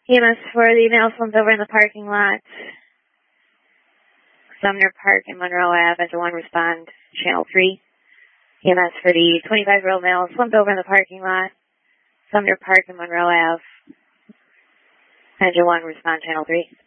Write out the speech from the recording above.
EMS for the male slumped over in the parking lot. Sumner Park and Monroe Ave. Engine 1 respond. Channel 3. EMS for the 25-year-old male slumped over in the parking lot. Sumner Park and Monroe Ave. Engine 1 respond. Channel 3.